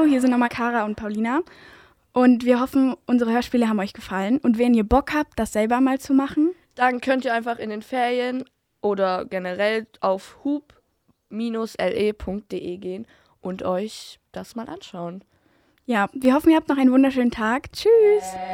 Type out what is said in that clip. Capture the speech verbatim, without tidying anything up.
Hallo, hier sind nochmal Kara und Paulina. Und wir hoffen, unsere Hörspiele haben euch gefallen. Und wenn ihr Bock habt, das selber mal zu machen, dann könnt ihr einfach in den Ferien oder generell auf hub Bindestrich le Punkt de gehen und euch das mal anschauen. Ja, wir hoffen, ihr habt noch einen wunderschönen Tag. Tschüss!